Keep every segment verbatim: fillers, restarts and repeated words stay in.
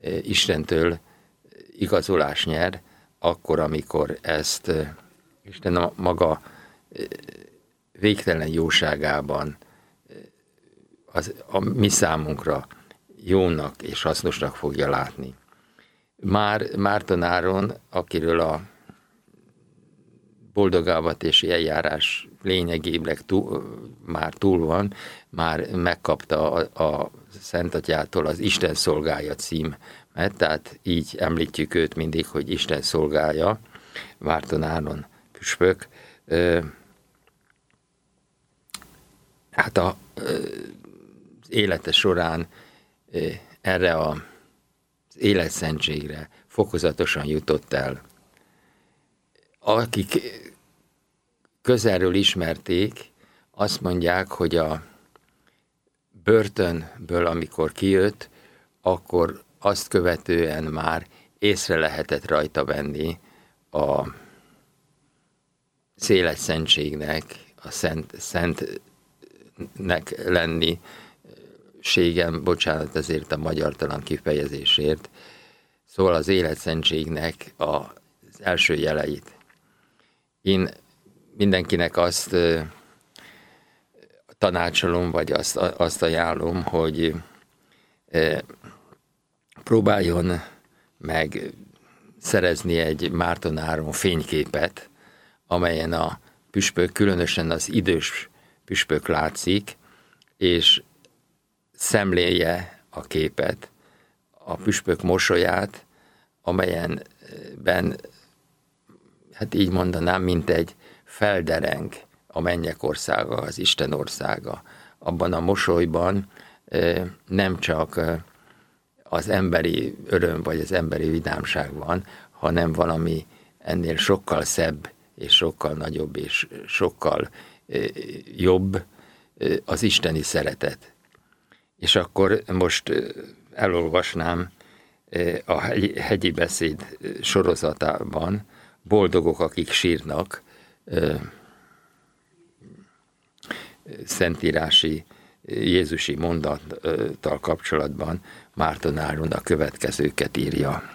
Istentől igazolás nyer, akkor, amikor ezt Isten a maga végtelen jóságában az, a mi számunkra jónak és hasznosnak fogja látni. Már Márton Áron, akiről a boldogávatási eljárás lényegében túl, már túl van, már megkapta a, a Szent Atyától az Isten szolgája címet, tehát így említjük őt mindig, hogy Isten szolgája, Márton Áron püspök. Hát a, az élete során erre az életszentségre fokozatosan jutott el. Akik közelről ismerték, azt mondják, hogy a börtönből, amikor kijött, akkor azt követően már észre lehetett rajta venni a életszentségnek, a szent, szentnek lenni, ségem, bocsánat ezért a magyartalan kifejezésért, szóval az életszentségnek az első jeleit. Én mindenkinek azt tanácsolom, vagy azt, azt ajánlom, hogy próbáljon meg szerezni egy Márton Áron fényképet, amelyen a püspök, különösen az idős püspök látszik, és szemléje a képet, a püspök mosolyát, amelyenben, hát így mondanám, mint egy feldereng a mennyek országa, az Isten országa. Abban a mosolyban nem csak az emberi öröm vagy az emberi vidámság van, hanem valami ennél sokkal szebb, és sokkal nagyobb, és sokkal jobb az isteni szeretet. És akkor most elolvasnám a hegyi beszéd sorozatában Boldogok, akik sírnak, szentírási jézusi mondattal kapcsolatban Márton Áron a következőket írja.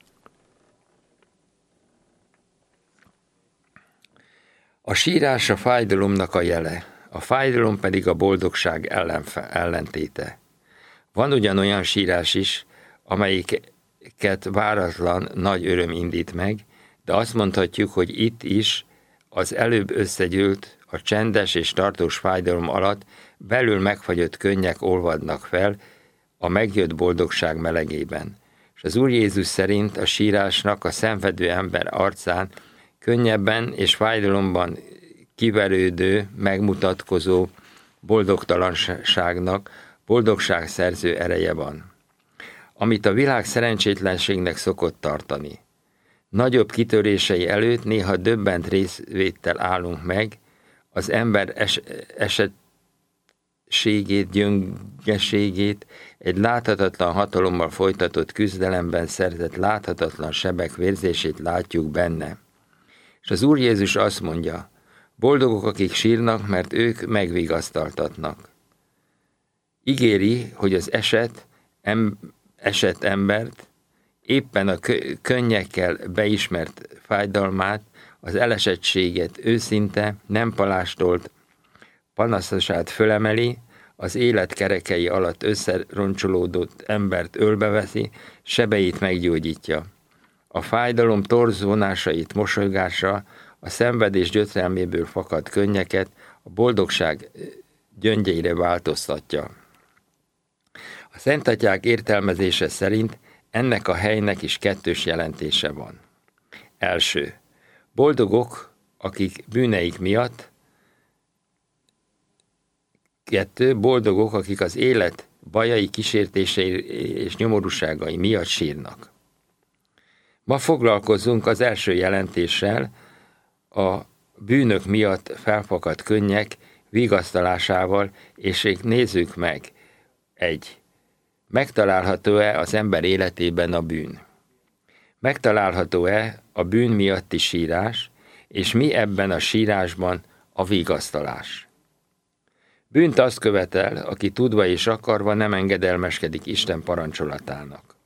A sírás a fájdalomnak a jele, a fájdalom pedig a boldogság ellenfe, ellentéte. Van ugyanolyan sírás is, amelyiket váratlan nagy öröm indít meg, de azt mondhatjuk, hogy itt is az előbb összegyűlt, a csendes és tartós fájdalom alatt belül megfagyott könnyek olvadnak fel a megjött boldogság melegében. És az Úr Jézus szerint a sírásnak a szenvedő ember arcán könnyebben és fájdalomban kiverődő, megmutatkozó boldogtalanságnak boldogságszerző ereje van, amit a világ szerencsétlenségnek szokott tartani. Nagyobb kitörései előtt néha döbbent részvéttel állunk meg, az ember es- esetségét, gyöngeségét egy láthatatlan hatalommal folytatott küzdelemben szerzett láthatatlan sebek vérzését látjuk benne. És az Úr Jézus azt mondja, boldogok, akik sírnak, mert ők megvigasztaltatnak. Ígéri, hogy az eset, em, esett embert éppen a könnyekkel beismert fájdalmát, az elesettséget őszinte, nem palástolt panaszosát fölemeli, az élet kerekei alatt összeroncsolódott embert ölbeveszi, sebeit meggyógyítja. A fájdalom torzvonásait mosolygása, a szenvedés gyötrelméből fakad könnyeket a boldogság gyöngyeire változtatja. A szentatyák értelmezése szerint ennek a helynek is kettős jelentése van. Első. Boldogok, akik bűneik miatt. Kettő. Boldogok, akik az élet bajai, kísértései és nyomorúságai miatt sírnak. Ma foglalkozzunk az első jelentéssel, a bűnök miatt felfakadt könnyek vigasztalásával, és nézzük meg egy. Megtalálható-e az ember életében a bűn? Megtalálható-e a bűn miatti sírás, és mi ebben a sírásban a vigasztalás? Bűnt azt követel, aki tudva és akarva nem engedelmeskedik Isten parancsolatának.